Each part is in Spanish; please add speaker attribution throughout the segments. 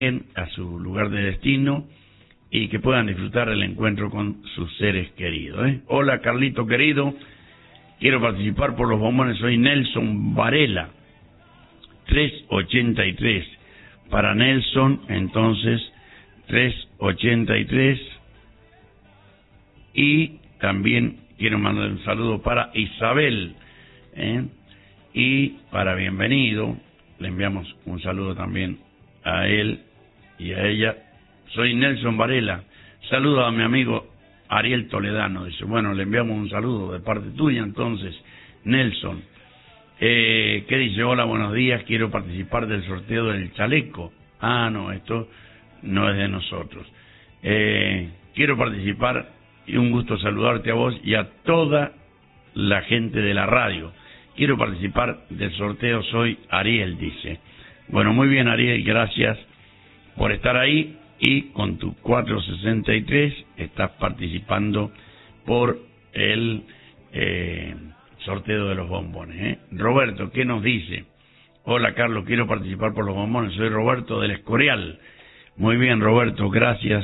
Speaker 1: a su lugar de destino y que puedan disfrutar el encuentro con sus seres queridos. Hola Carlito querido, quiero participar por los bombones, soy Nelson Varela, 383 para Nelson, entonces 383, y también quiero mandar un saludo para Isabel, y para Bienvenido le enviamos un saludo también a él y a ella. Soy Nelson Varela, saludo a mi amigo Ariel Toledano, dice, bueno, le enviamos un saludo de parte tuya entonces, Nelson. ¿Qué dice? Hola, buenos días, quiero participar del sorteo del chaleco. Ah, no, esto no es de nosotros. Quiero participar y un gusto saludarte a vos y a toda la gente de la radio. Quiero participar del sorteo, soy Ariel, dice. Bueno, muy bien Ariel, gracias por estar ahí y con tu 463 estás participando por el sorteo de los bombones. Roberto, ¿qué nos dice? Hola Carlos, quiero participar por los bombones, soy Roberto del Escorial. Muy bien Roberto, gracias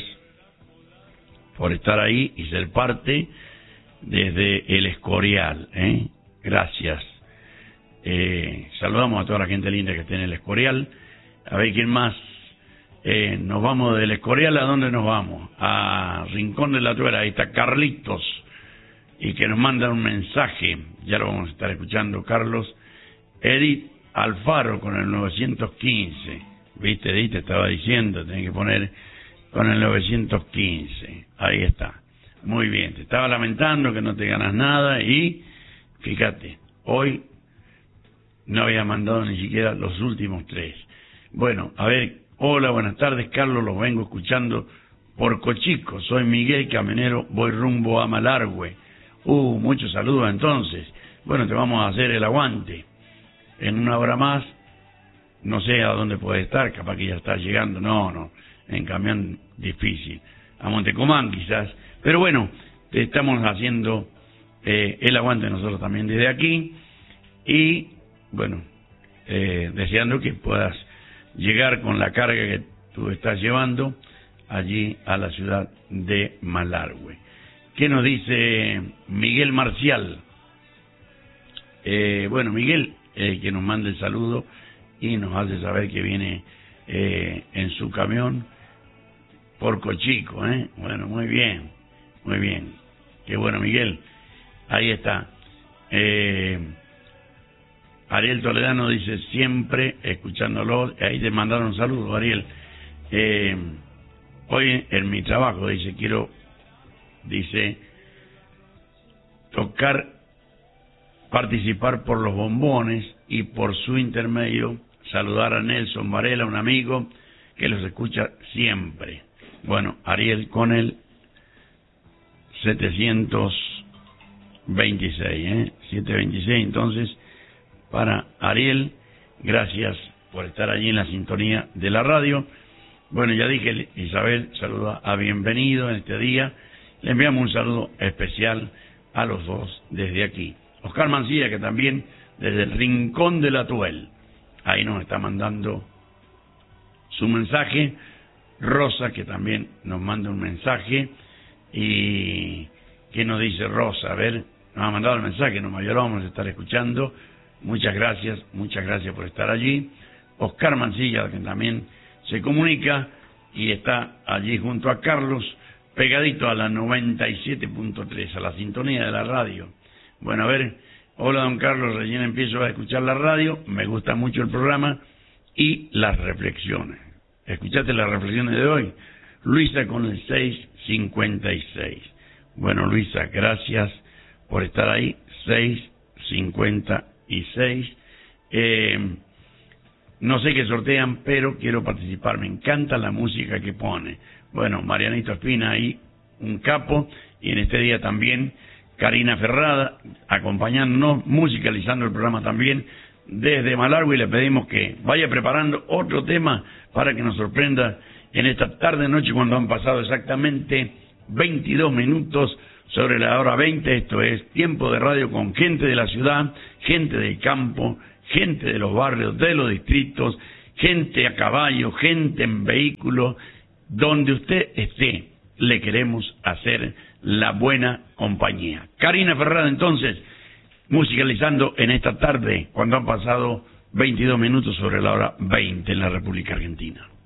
Speaker 1: por estar ahí y ser parte desde el Escorial. Gracias. Saludamos a toda la gente linda que está en el Escorial. A ver quién más. Nos vamos del Escorial, ¿a dónde nos vamos? A Rincón de la Tuera, ahí está Carlitos, y que nos manda un mensaje, ya lo vamos a estar escuchando, Carlos. Edith Alfaro con el 915, viste, Edith, te estaba diciendo, tenés que poner con el 915, ahí está, muy bien, te estaba lamentando que no te ganas nada y fíjate, hoy no había mandado ni siquiera los últimos 3. Bueno, a ver, hola, buenas tardes, Carlos, los vengo escuchando por Cochico, soy Miguel Camionero, voy rumbo a Malargüe. Muchos saludos entonces. Bueno, te vamos a hacer el aguante. En una hora más, no sé a dónde puede estar, capaz que ya está llegando, no, en camión difícil. A Montecomán quizás. Pero bueno, te estamos haciendo el aguante nosotros también desde aquí. Y bueno, deseando que puedas llegar con la carga que tú estás llevando allí a la ciudad de Malargüe. ¿Qué nos dice Miguel Marcial? Bueno, Miguel, que nos manda el saludo y nos hace saber que viene en su camión por Cochico, Bueno, muy bien. Qué bueno, Miguel. Ahí está. Ariel Toledano dice, siempre escuchándolo. Ahí te mandaron un saludo, Ariel. Hoy en mi trabajo, dice, participar por los bombones y por su intermedio saludar a Nelson Varela, un amigo que los escucha siempre. Bueno, Ariel con el 726, 726, entonces, para Ariel, gracias por estar allí en la sintonía de la radio. Bueno, ya dije, Isabel saluda a Bienvenido en este día. Le enviamos un saludo especial a los dos desde aquí. Oscar Mancilla, que también desde el Rincón de la Tuel, ahí nos está mandando su mensaje. Rosa, que también nos manda un mensaje. ¿Y qué nos dice Rosa? A ver, nos ha mandado el mensaje, ya lo vamos a estar escuchando. Muchas gracias por estar allí. Oscar Mancilla, que también se comunica y está allí junto a Carlos, pegadito a la 97.3, a la sintonía de la radio. Bueno, a ver, hola don Carlos, recién empiezo a escuchar la radio, me gusta mucho el programa y las reflexiones. ¿Escuchaste las reflexiones de hoy? Luisa con el 656. Bueno, Luisa, gracias por estar ahí, 656. No sé qué sortean, pero quiero participar, me encanta la música que pone. Bueno, Marianito Espina ahí, un capo, y en este día también Karina Ferrada, acompañándonos, musicalizando el programa también desde Malargüe, y le pedimos que vaya preparando otro tema para que nos sorprenda en esta tarde-noche cuando han pasado exactamente 22 minutos sobre la hora 20. Esto es Tiempo de Radio con gente de la ciudad, gente del campo, gente de los barrios, de los distritos, gente a caballo, gente en vehículo, donde usted esté, le queremos hacer la buena compañía. Karina Ferrada, entonces, musicalizando en esta tarde, cuando han pasado 22 minutos sobre la hora 20 en la República Argentina.